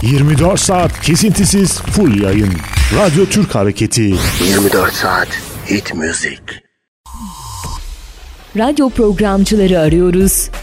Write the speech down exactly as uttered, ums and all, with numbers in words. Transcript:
yirmi dört saat kesintisiz full yayın. Radyo Türk Hareketi. yirmi dört saat hit müzik. Radyo programcıları arıyoruz.